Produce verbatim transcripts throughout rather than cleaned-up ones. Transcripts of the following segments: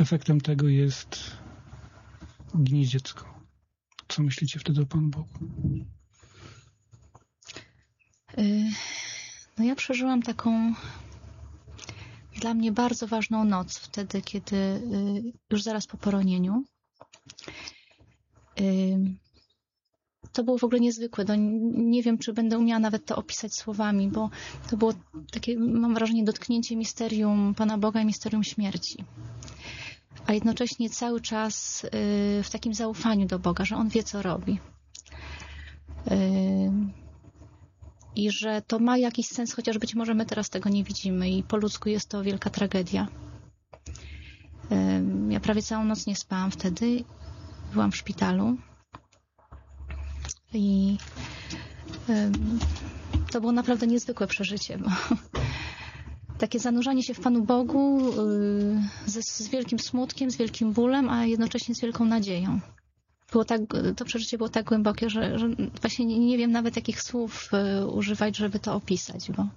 efektem tego jest ginie dziecko. Co myślicie wtedy o Panu Bogu? No ja przeżyłam taką dla mnie bardzo ważną noc wtedy, kiedy już zaraz po poronieniu. To było w ogóle niezwykłe. No, nie wiem, czy będę umiała nawet to opisać słowami, bo to było takie, mam wrażenie, dotknięcie misterium Pana Boga i misterium śmierci. A jednocześnie cały czas w takim zaufaniu do Boga, że On wie, co robi. I że to ma jakiś sens, chociaż być może my teraz tego nie widzimy i po ludzku jest to wielka tragedia. Ja prawie całą noc nie spałam wtedy. Byłam w szpitalu i to było naprawdę niezwykłe przeżycie, bo takie zanurzanie się w Panu Bogu z, z wielkim smutkiem, z wielkim bólem, a jednocześnie z wielką nadzieją. Było tak, to przeżycie było tak głębokie, że, że właśnie nie, nie wiem nawet jakich słów używać, żeby to opisać, bo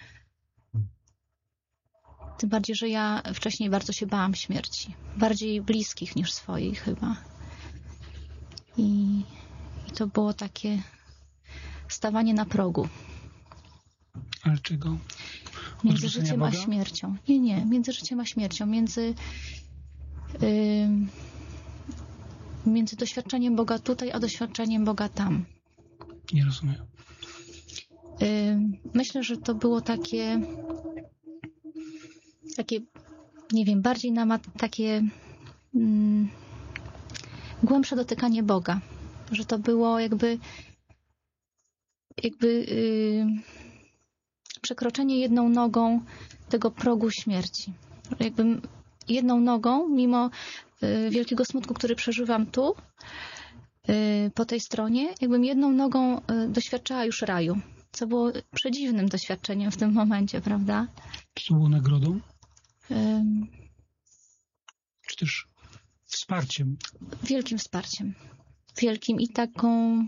tym bardziej, że ja wcześniej bardzo się bałam śmierci. Bardziej bliskich niż swoich chyba. I, i to było takie stawanie na progu. Ale czego? Między życiem a śmiercią. Nie, nie. Między życiem a śmiercią. Między, yy, między doświadczeniem Boga tutaj, a doświadczeniem Boga tam. Nie rozumiem. Yy, myślę, że to było takie takie, nie wiem, bardziej na takie yy, głębsze dotykanie Boga. Że to było jakby jakby yy, przekroczenie jedną nogą tego progu śmierci. Jakbym jedną nogą, mimo y, wielkiego smutku, który przeżywam tu, y, po tej stronie, jakbym jedną nogą y, doświadczała już raju. Co było przedziwnym doświadczeniem w tym momencie, prawda? Czy to było nagrodą? Y, Czy też wsparciem? Wielkim wsparciem. Wielkim i taką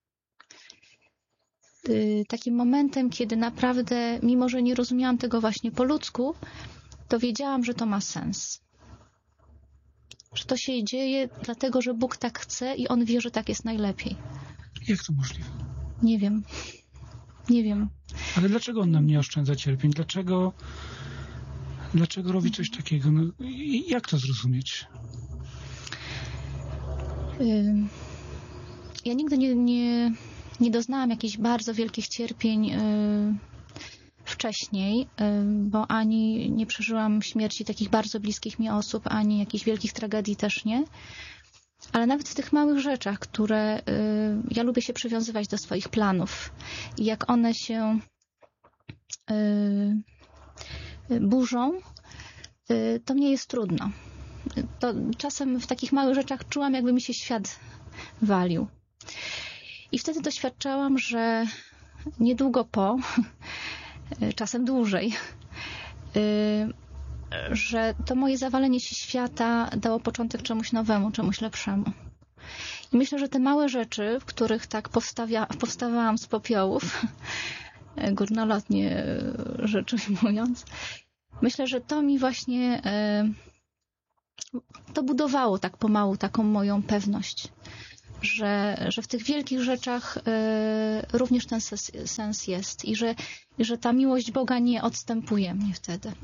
y, takim momentem, kiedy naprawdę, mimo że nie rozumiałam tego właśnie po ludzku, to wiedziałam, że to ma sens. Że to się dzieje dlatego, że Bóg tak chce i On wie, że tak jest najlepiej. Jak to możliwe? Nie wiem. Nie wiem. Ale dlaczego On nam nie oszczędza cierpień? Dlaczego, dlaczego robi coś takiego? No, i jak to zrozumieć? Yy, ja nigdy nie, nie, nie doznałam jakichś bardzo wielkich cierpień yy, wcześniej, bo ani nie przeżyłam śmierci takich bardzo bliskich mi osób, ani jakichś wielkich tragedii też nie. Ale nawet w tych małych rzeczach, które ja lubię się przywiązywać do swoich planów i jak one się burzą, to mnie jest trudno. To czasem w takich małych rzeczach czułam, jakby mi się świat walił. I wtedy doświadczałam, że niedługo po, czasem dłużej, że to moje zawalenie się świata dało początek czemuś nowemu, czemuś lepszemu. I myślę, że te małe rzeczy, w których tak powstawia, powstawałam z popiołów, górnolotnie rzecz ujmując, myślę, że to mi właśnie to budowało tak pomału taką moją pewność, że, że w tych wielkich rzeczach y, również ten sens, sens jest i że, i że ta miłość Boga nie odstępuje mnie wtedy.